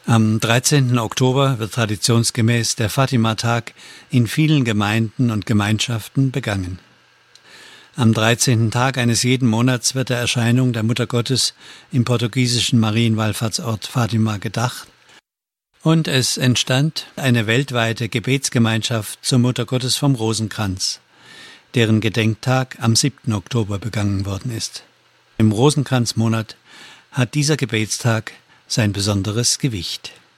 Am 13. Oktober wird traditionsgemäß der Fatima-Tag in vielen Gemeinden und Gemeinschaften begangen. Am 13. Tag eines jeden Monats wird der Erscheinung der Mutter Gottes im portugiesischen Marienwallfahrtsort Fatima gedacht und es entstand eine weltweite Gebetsgemeinschaft zur Mutter Gottes vom Rosenkranz, deren Gedenktag am 7. Oktober begangen worden ist. Im Rosenkranzmonat hat dieser Gebetstag sein besonderes Gewicht.